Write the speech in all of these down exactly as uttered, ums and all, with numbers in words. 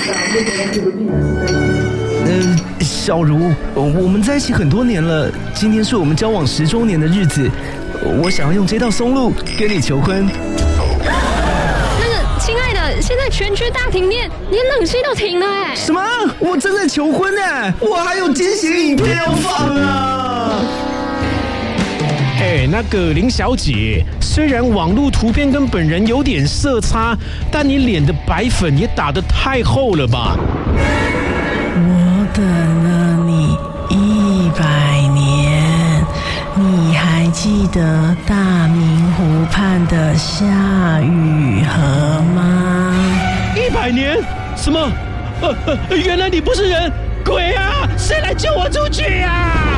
呃，小茹，我们在一起很多年了，今天是我们交往十周年的日子，我想要用这道松露跟你求婚。 亲爱的，现在全区大停电，连冷气都停了哎！ 什么？我正在求婚哎，我还有惊喜影片要放啊！ 哎，那个林小姐，虽然网络图片跟本人有点色差，但你脸的白粉也打得太厚了吧？ 我等了你一百年，你还记得大明湖畔的夏雨荷吗？ 一百年？什么？呃呃，原来你不是人，鬼啊！谁来救我出去啊？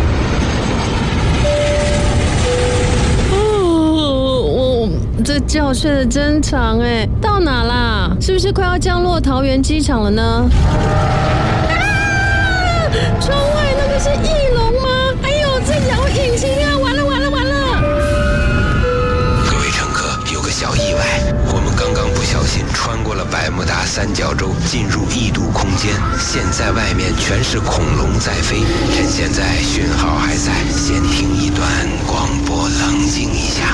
哦，我这觉睡得真长哎，到哪啦？是不是快要降落桃园机场了呢？啊！窗外那个是翼龙吗？哎呦，这摇引擎啊！完了完了完了！ 各位乘客，有个小意外，我们刚刚不小心穿过了百慕达三角洲，进入异度空间。现在外面全是恐龙在飞，趁现在讯号还在，先听一段广播，冷静一下。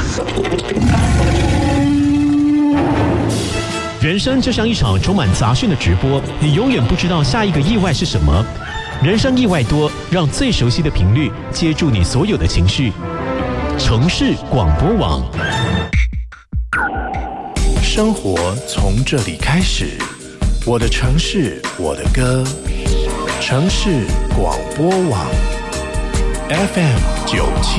人生就像一场充满杂讯的直播，你永远不知道下一个意外是什么。人生意外多，让最熟悉的频率接住你所有的情绪。城市广播网， 生活从这里开始，我的城市，我的歌，城市广播网 F M 九七。